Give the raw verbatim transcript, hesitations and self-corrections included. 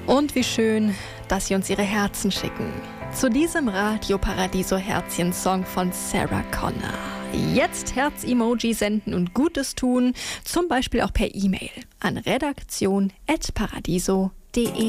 Und wie schön, dass Sie uns Ihre Herzen schicken. Zu diesem Radio Paradiso Herzchen-Song von Sarah Connor. Jetzt Herz-Emoji senden und Gutes tun, zum Beispiel auch per E-Mail an redaktion at paradiso punkt de.